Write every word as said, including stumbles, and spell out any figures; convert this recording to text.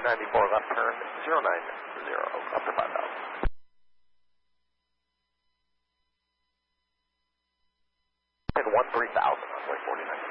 ninety-four left turn, zero nine zero, up to five thousand. And one three thousand, runway forty-nine.